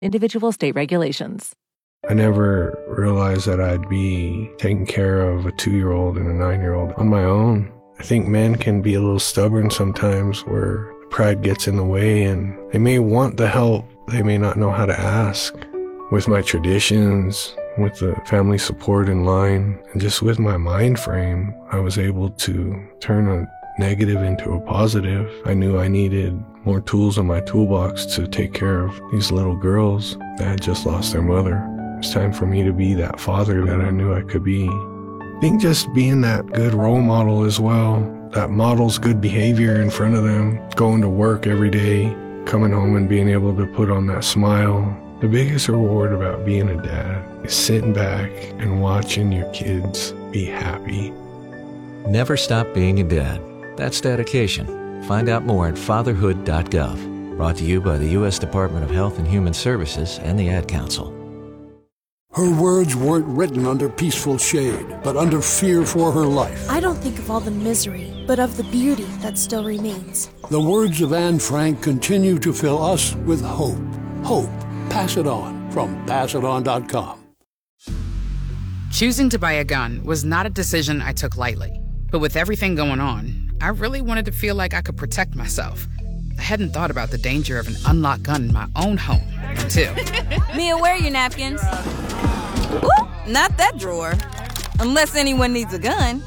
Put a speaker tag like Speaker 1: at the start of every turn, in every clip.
Speaker 1: Individual state regulations.
Speaker 2: I never realized that I'd be taking care of a 2-year-old and a 9-year-old on my own. I think men can be a little stubborn sometimes where pride gets in the way and they may want the help, they may not know how to ask. With my traditions, with the family support in line, and just with my mind frame, I was able to turn a negative into a positive. I knew I needed more tools in my toolbox to take care of these little girls that had just lost their mother. It's time for me to be that father that I knew I could be. I think just being that good role model as well, that models good behavior in front of them, going to work every day, coming home and being able to put on that smile. The biggest reward about being a dad is sitting back and watching your kids be happy.
Speaker 3: Never stop being a dad. That's dedication. Find out more at fatherhood.gov. Brought to you by the U.S. Department of Health and Human Services and the Ad Council.
Speaker 4: Her words weren't written under peaceful shade, but under fear for her life.
Speaker 5: I don't think of all the misery, but of the beauty that still remains.
Speaker 4: The words of Anne Frank continue to fill us with hope. Hope. Pass it on from passiton.com.
Speaker 6: Choosing to buy a gun was not a decision I took lightly. But with everything going on, I really wanted to feel like I could protect myself. I hadn't thought about the danger of an unlocked gun in my own home until...
Speaker 7: Mia, where are your napkins? Ooh, not that drawer. Unless anyone needs a gun.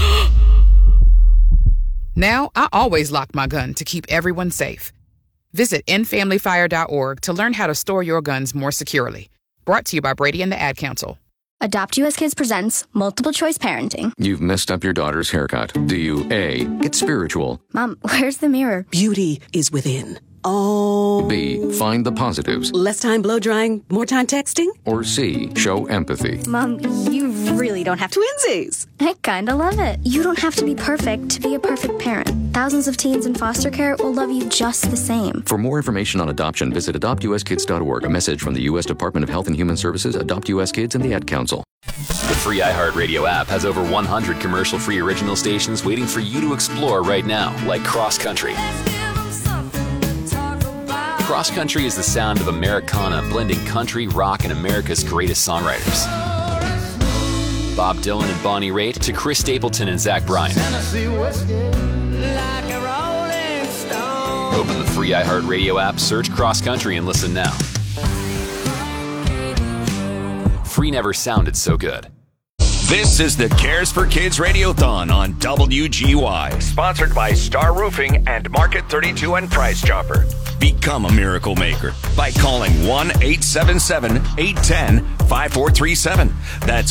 Speaker 6: Now, I always lock my gun to keep everyone safe. Visit endfamilyfire.org to learn how to store your guns more securely. Brought to you by Brady and the Ad Council.
Speaker 8: Adopt US Kids presents Multiple Choice Parenting.
Speaker 9: You've messed up your daughter's haircut. Do you A, get spiritual?
Speaker 8: Mom, where's the mirror?
Speaker 10: Beauty is within. Oh.
Speaker 9: B, find the positives.
Speaker 10: Less time blow drying, more time texting?
Speaker 9: Or C, show empathy.
Speaker 8: Mom, you really don't have to.
Speaker 10: Twinsies.
Speaker 8: I kinda love it. You don't have to be perfect to be a perfect parent. Thousands of teens in foster care will love you just the same.
Speaker 9: For more information on adoption, visit adoptuskids.org. A message from the U.S. Department of Health and Human Services, Adopt U.S. Kids, and the Ad Council.
Speaker 11: The free iHeartRadio app has over 100 commercial-free original stations waiting for you to explore right now, like Cross Country. Cross Country is the sound of Americana blending country, rock, and America's greatest songwriters. Bob Dylan and Bonnie Raitt to Chris Stapleton and Zach Bryan. Open the free iHeartRadio app, search Cross Country, and listen now. Free never sounded so good.
Speaker 12: This is the Cares for Kids Radiothon on WGY, sponsored by Star Roofing and Market 32 and Price Chopper. Become a miracle maker by calling 1-877-810-5437. That's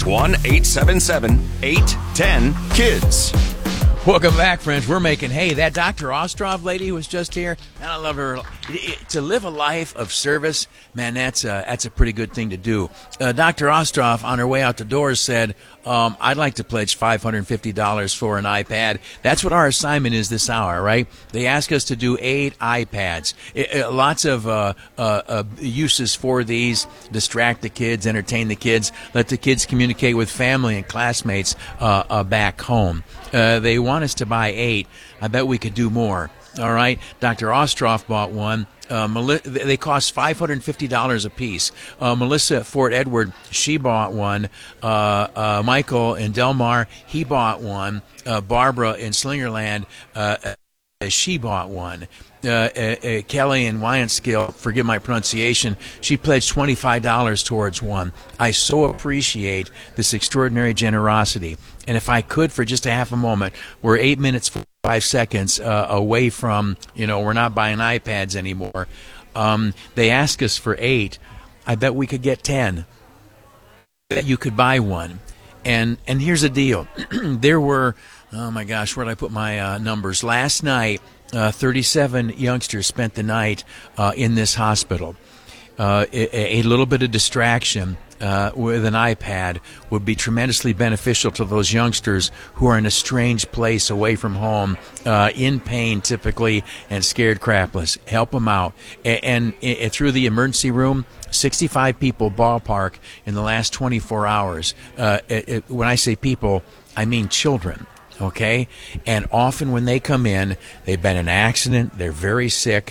Speaker 12: 1-877-810-KIDS.
Speaker 13: Welcome back, friends. We're making hay. That Dr. Ostroff lady who was just here, and I love her. To live a life of service, man, that's a pretty good thing to do. Dr. Ostroff, on her way out the door, said, I'd like to pledge $550 for an iPad. That's what our assignment is this hour, right? They ask us to do 8 iPads. Lots of uses for these. Distract the kids, entertain the kids, let the kids communicate with family and classmates back home. They want us to buy 8. I bet we could do more. All right. Dr. Ostroff bought one. They cost $550 a piece. Melissa at Fort Edward, she bought one. Michael in Del Mar, he bought one. Barbara in Slingerland, she bought one. Kelly in Wyanskill, forgive my pronunciation, she pledged $25 towards one. I so appreciate this extraordinary generosity. And if I could, for just a half a moment, we're 8 minutes, 5 seconds away from, we're not buying iPads anymore. They ask us for 8. I bet we could get 10. That you could buy one. And here's the deal. There were, oh my gosh, where did I put my numbers? Last night, 37 youngsters spent the night in this hospital. A little bit of distraction with an iPad would be tremendously beneficial to those youngsters who are in a strange place away from home, in pain typically, and scared crapless. Help them out. And through the emergency room, 65 people ballpark in the last 24 hours. When I say people, I mean children. Okay? And often when they come in, they've been in an accident, they're very sick,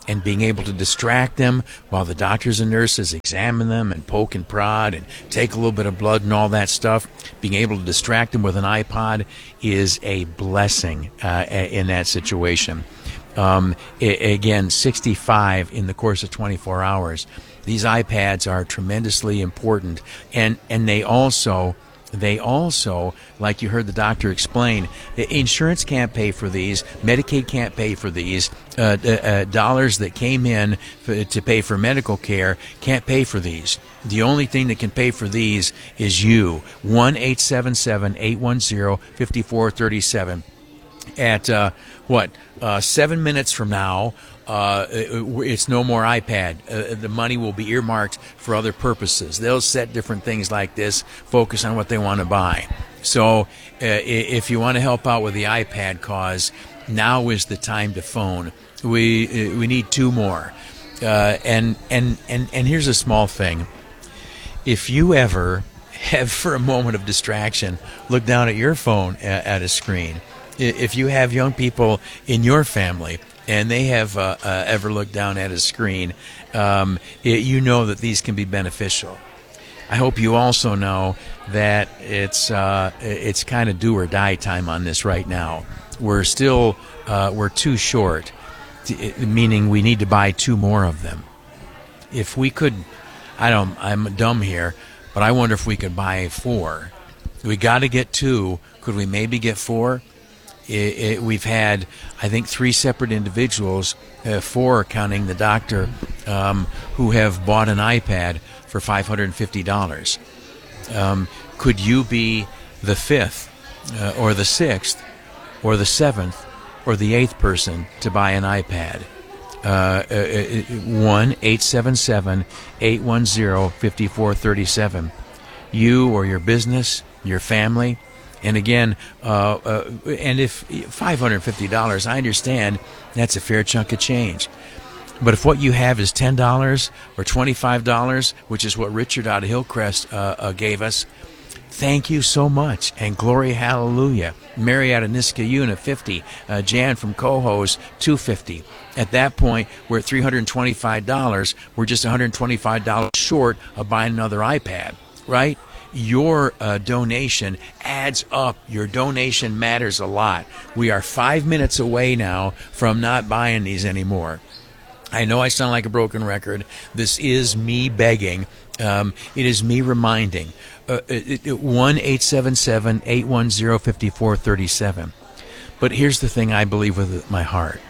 Speaker 13: and being able to distract them while the doctors and nurses examine them and poke and prod and take a little bit of blood and all that stuff, being able to distract them with an iPod is a blessing in that situation. Again, 65 in the course of 24 hours. These iPads are tremendously important, and they also, like you heard the doctor explain, insurance can't pay for these, Medicaid can't pay for these, dollars that came in to pay for medical care can't pay for these. The only thing that can pay for these is you. 1-877-810-5437. At 7 minutes from now, it's no more iPad. The money will be earmarked for other purposes. They'll set different things like this, focus on what they want to buy. So if you want to help out with the iPad cause, now is the time to phone. We need 2 more. And here's a small thing. If you ever have, for a moment of distraction, look down at your phone at a screen, if you have young people in your family and they have ever looked down at a screen, you know that these can be beneficial. I hope you also know that it's kind of do or die time on this right now. We're too short, meaning we need to buy 2 more of them. If we could, I'm dumb here, but I wonder if we could buy 4. We got to get 2. Could we maybe get 4? We've had, I think, 3 separate individuals, 4 counting the doctor, who have bought an iPad for $550. Could you be the 5th or the 6th or the 7th or the 8th person to buy an iPad? 1-877-810-5437. You or your business, your family. And again, and if $550, I understand that's a fair chunk of change. But if what you have is $10 or $25, which is what Richard out of Hillcrest gave us, thank you so much, and glory hallelujah. Mary out of Niskayuna, $50. Jan from Cohoes, $250. At that point, we're at $325. We're just $125 short of buying another iPad, right? Your donation adds up. Your donation matters a lot. We are 5 minutes away now from not buying these anymore. I know I sound like a broken record. This is me begging. It is me reminding. 1-877-810-5437. But here's the thing I believe with my heart.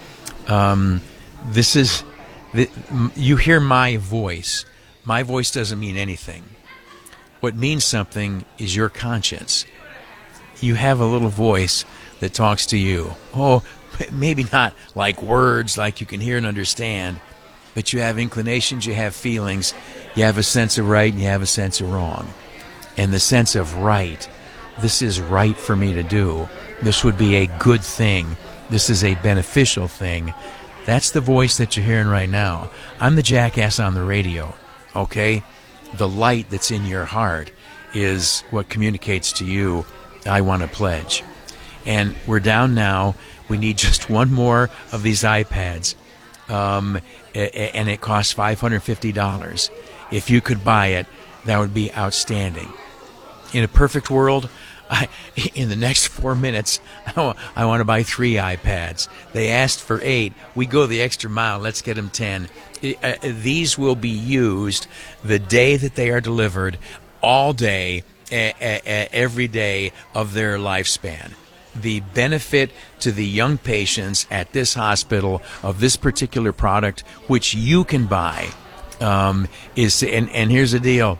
Speaker 13: You hear my voice. My voice doesn't mean anything. What means something is your conscience. You have a little voice that talks to you. Oh, maybe not like words like you can hear and understand, but you have inclinations, you have feelings, you have a sense of right and you have a sense of wrong. And the sense of right, this is right for me to do. This would be a good thing. This is a beneficial thing. That's the voice that you're hearing right now. I'm the jackass on the radio, okay? The light that's in your heart is what communicates to you, I want to pledge. And we're down now. We need just 1 more of these iPads. And it costs $550. If you could buy it, that would be outstanding. In a perfect world, in the next 4 minutes, I want to buy 3 iPads. They asked for 8. We go the extra mile. Let's get them 10. These will be used the day that they are delivered, all day, every day of their lifespan. The benefit to the young patients at this hospital of this particular product, which you can buy, is, and here's the deal.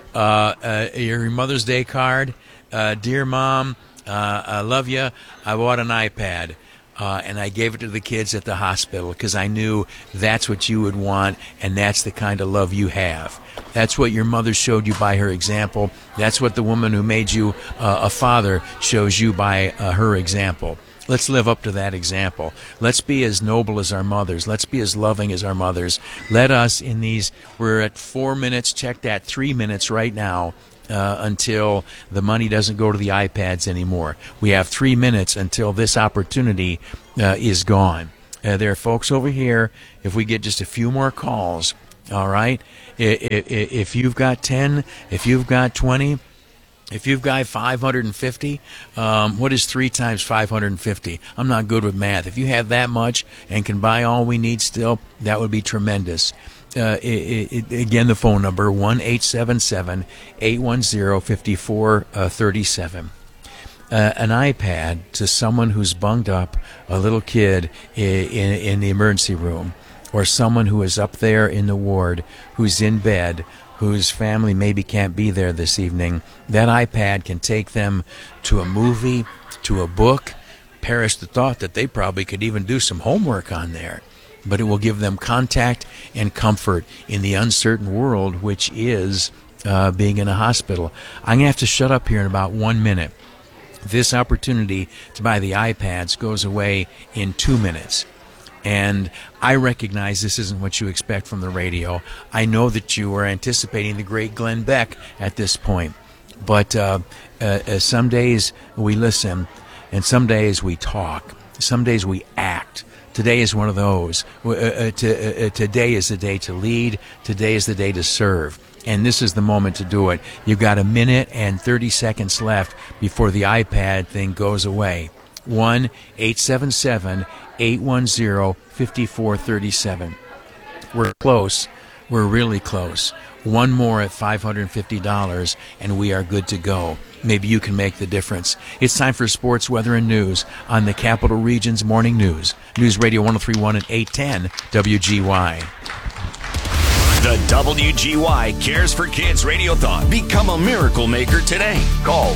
Speaker 13: Your Mother's Day card, dear Mom, I love you. I bought an iPad. And I gave it to the kids at the hospital because I knew that's what you would want, and that's the kind of love you have. That's what your mother showed you by her example. That's what the woman who made you a father shows you by her example. Let's live up to that example. Let's be as noble as our mothers. Let's be as loving as our mothers. Let us in these, we're at 4 minutes, check that, 3 minutes right now. Until the money doesn't go to the iPads anymore. We have 3 minutes until this opportunity is gone. There are folks over here, if we get just a few more calls, all right? If you've got 10, if you've got 20, if you've got 550, what is 3 times 550? I'm not good with math. If you have that much and can buy all we need still, that would be tremendous. Again, the phone number, 1-877-810-5437. An iPad to someone who's bunged up, a little kid in the emergency room, or someone who is up there in the ward who's in bed, whose family maybe can't be there this evening. That iPad can take them to a movie, to a book. Perish the thought that they probably could even do some homework on there. But it will give them contact and comfort in the uncertain world, which is being in a hospital. I'm going to have to shut up here in about 1 minute. This opportunity to buy the iPads goes away in 2 minutes. And I recognize this isn't what you expect from the radio. I know that you are anticipating the great Glenn Beck at this point. But some days we listen, and some days we talk. Some days we act. Today is one of those. Today is the day to lead. Today is the day to serve. And this is the moment to do it. You've got 1 minute and 30 seconds left before the iPad thing goes away. 1-877-810-5437. We're close. We're really close. One more at $550, and we are good to go. Maybe you can make the difference. It's time for sports, weather, and news on the Capital Region's Morning News. News Radio 103.1 and 810 WGY.
Speaker 12: The WGY Cares for Kids Radiothon. Become a miracle maker today. Call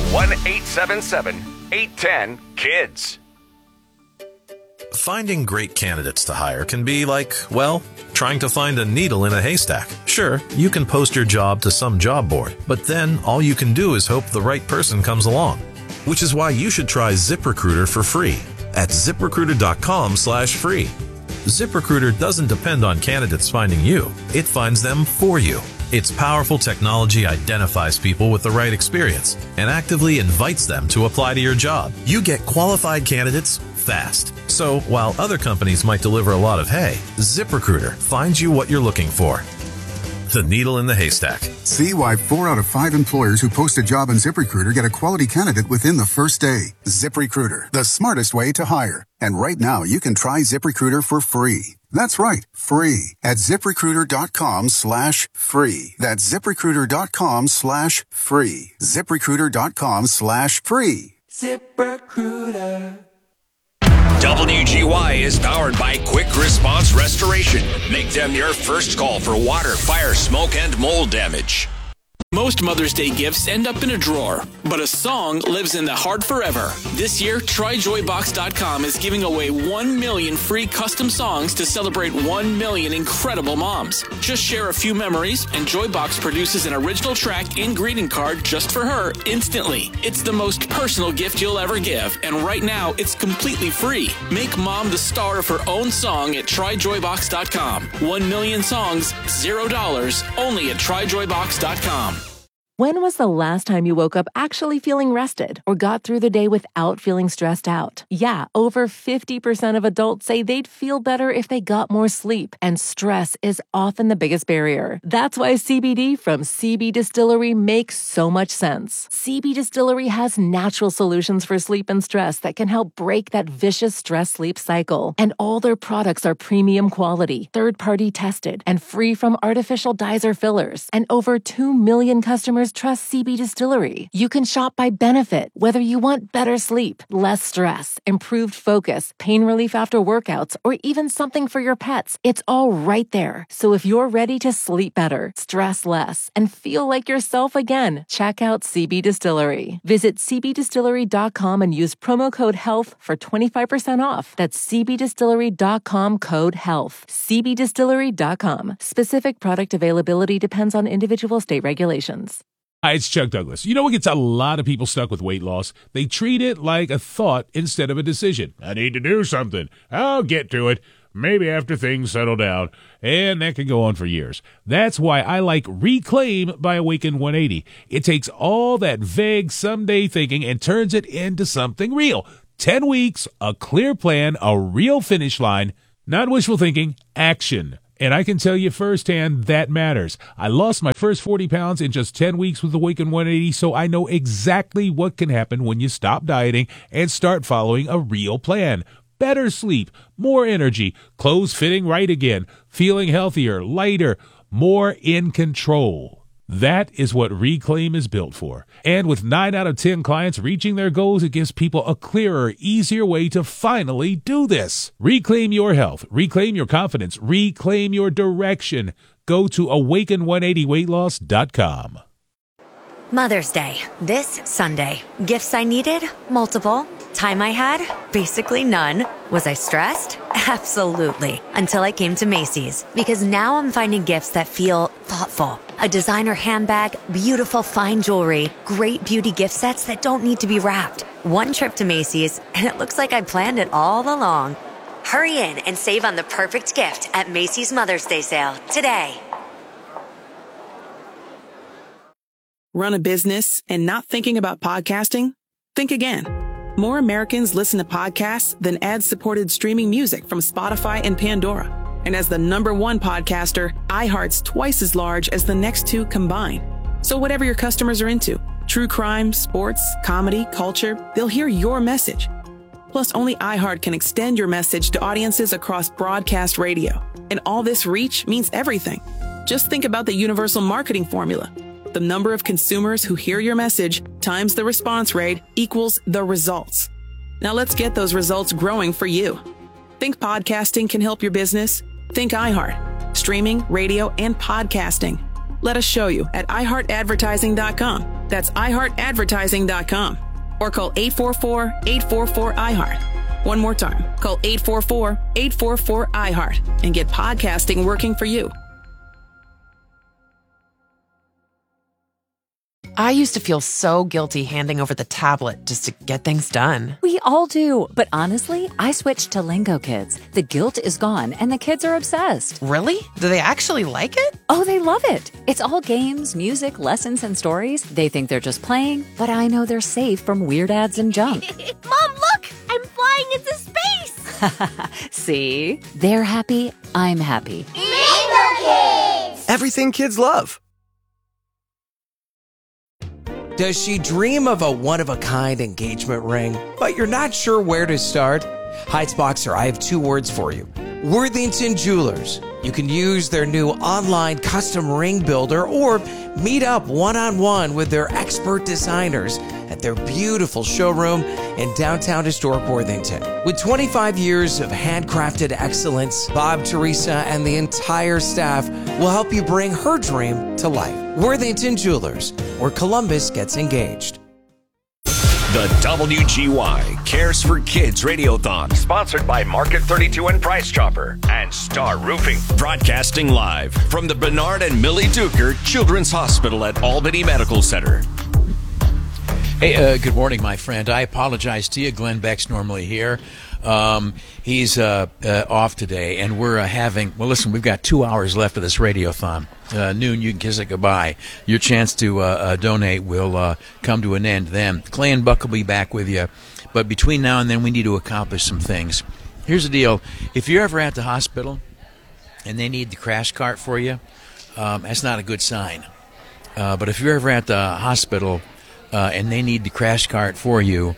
Speaker 12: 1-877-810-KIDS.
Speaker 14: Finding great candidates to hire can be like, well, trying to find a needle in a haystack. Sure, you can post your job to some job board, but then all you can do is hope the right person comes along. Which is why you should try ZipRecruiter for free at ZipRecruiter.com/free. ZipRecruiter doesn't depend on candidates finding you. It finds them for you. Its powerful technology identifies people with the right experience and actively invites them to apply to your job. You get qualified candidates fast. So while other companies might deliver a lot of hay, ZipRecruiter finds you what you're looking for. The needle in the haystack.
Speaker 15: See why 4 out of 5 employers who post a job on ZipRecruiter get a quality candidate within the first day. ZipRecruiter, the smartest way to hire. And right now, you can try ZipRecruiter for free. That's right, free at ZipRecruiter.com/free. That's ZipRecruiter.com/free. ZipRecruiter.com/free.
Speaker 16: ZipRecruiter.
Speaker 12: WGY is powered by Quick Response Restoration. Make them your first call for water, fire, smoke, and mold damage.
Speaker 17: Most Mother's Day gifts end up in a drawer, but a song lives in the heart forever. This year, TryJoyBox.com is giving away 1 million free custom songs to celebrate 1 million incredible moms. Just share a few memories, and Joybox produces an original track and greeting card just for her instantly. It's the most personal gift you'll ever give, and right now, it's completely free. Make mom the star of her own song at TryJoyBox.com. 1 million songs, $0, only at TryJoyBox.com.
Speaker 1: When was the last time you woke up actually feeling rested or got through the day without feeling stressed out? Yeah, over 50% of adults say they'd feel better if they got more sleep, and stress is often the biggest barrier. That's why CBD from CB Distillery makes so much sense. CB Distillery has natural solutions for sleep and stress that can help break that vicious stress-sleep cycle. And all their products are premium quality, third-party tested, and free from artificial dyes or fillers. And over 2 million customers trust CB Distillery. You can shop by benefit, whether you want better sleep, less stress, improved focus, pain relief after workouts, or even something for your pets. It's all right there. So if you're ready to sleep better, stress less, and feel like yourself again, check out CB Distillery. Visit cbdistillery.com and use promo code HEALTH for 25% off. That's cbdistillery.com, code HEALTH. cbdistillery.com. Specific product availability depends on individual state regulations.
Speaker 18: Hi, it's Chuck Douglas. You know what gets a lot of people stuck with weight loss? They treat it like a thought instead of a decision. I need to do something. I'll get to it. Maybe after things settle down. And that can go on for years. That's why I like Reclaim by Awaken 180. It takes all that vague someday thinking and turns it into something real. 10 weeks, a clear plan, a real finish line. Not wishful thinking, action. And I can tell you firsthand that matters. I lost my first 40 pounds in just 10 weeks with Awaken 180, so I know exactly what can happen when you stop dieting and start following a real plan. Better sleep, more energy, clothes fitting right again, feeling healthier, lighter, more in control. That is what Reclaim is built for. And with 9 out of 10 clients reaching their goals, it gives people a clearer, easier way to finally do this. Reclaim your health. Reclaim your confidence. Reclaim your direction. Go to awaken180weightloss.com.
Speaker 19: Mother's Day, this Sunday. Gifts I needed? Multiple. Time I had? Basically none. Was I stressed? Absolutely. Until I came to Macy's. Because now I'm finding gifts that feel thoughtful. A designer handbag, beautiful fine jewelry, great beauty gift sets that don't need to be wrapped. One trip to Macy's, and it looks like I planned it all along. Hurry in and save on the perfect gift at Macy's Mother's Day sale today.
Speaker 10: Run a business and not thinking about podcasting? Think again. More Americans listen to podcasts than ad-supported streaming music from Spotify and Pandora. And as the #1 podcaster, iHeart's twice as large as the next two combined. So whatever your customers are into, true crime, sports, comedy, culture, they'll hear your message. Plus, only iHeart can extend your message to audiences across broadcast radio. And all this reach means everything. Just think about the universal marketing formula. The number of consumers who hear your message times the response rate equals the results. Now let's get those results growing for you. Think podcasting can help your business? Think iHeart. Streaming, radio, and podcasting. Let us show you at iHeartAdvertising.com. That's iHeartAdvertising.com. Or call 844-844-iHeart. One more time. Call 844-844-iHeart and get podcasting working for you.
Speaker 20: I used to feel so guilty handing over the tablet just to get things done.
Speaker 21: We all do. But honestly, I switched to Lingo Kids. The guilt is gone and the kids are obsessed.
Speaker 20: Really? Do they actually like it?
Speaker 21: Oh, they love it. It's all games, music, lessons, and stories. They think they're just playing, but I know they're safe from weird ads and junk.
Speaker 22: Mom, look! I'm flying into space!
Speaker 21: See? They're happy. I'm happy.
Speaker 22: Lingo Kids!
Speaker 23: Everything kids love.
Speaker 24: Does she dream of a one-of-a-kind engagement ring, but you're not sure where to start? Heights Boxer, I have 2 words for you. Worthington Jewelers. You can use their new online custom ring builder or meet up one-on-one with their expert designers at their beautiful showroom in downtown historic Worthington. With 25 years of handcrafted excellence, Bob, Teresa, and the entire staff will help you bring her dream to life. Worthington Jewelers, where Columbus gets engaged.
Speaker 12: The WGY Cares for Kids Radiothon, sponsored by Market 32 and Price Chopper and Star Roofing. Broadcasting live from the Bernard and Millie Duker Children's Hospital at Albany Medical Center.
Speaker 13: Hey, good morning, my friend. I apologize to you. Glenn Beck's normally here. He's off today, and we're well, listen, we've got 2 hours left of this radiothon. Noon, you can kiss it goodbye. Your chance to donate will come to an end then. Clay and Buck will be back with you. But between now and then, we need to accomplish some things. Here's the deal. If you're ever at the hospital and they need the crash cart for you, that's not a good sign. But if you're ever at the hospital and they need the crash cart for you,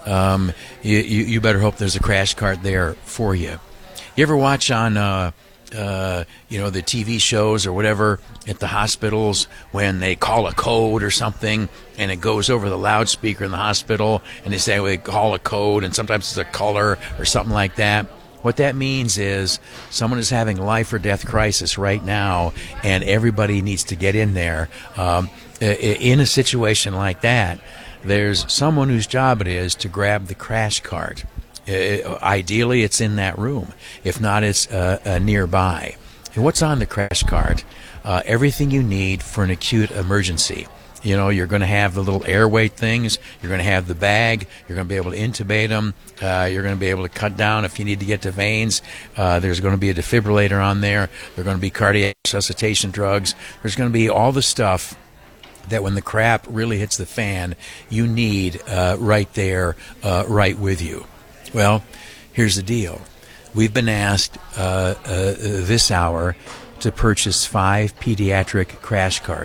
Speaker 13: you better hope there's a crash cart there for you. You ever watch on the TV shows or whatever at the hospitals when they call a code or something and it goes over the loudspeaker in the hospital and they say, well, they call a code, and sometimes it's a color or something like that? What that means is someone is having a life or death crisis right now, and everybody needs to get in there. In a situation like that, there's someone whose job it is to grab the crash cart. Ideally, it's in that room. If not, it's nearby. And what's on the crash cart? Everything you need for an acute emergency. You know, you're going to have the little airway things. You're going to have the bag. You're going to be able to intubate them. You're going to be able to cut down if you need to get to veins. There's going to be a defibrillator on there. There are going to be cardiac resuscitation drugs. There's going to be all the stuff that when the crap really hits the fan, you need right there, right with you. Well, here's the deal. we've been asked this hour to purchase 5 pediatric crash cards.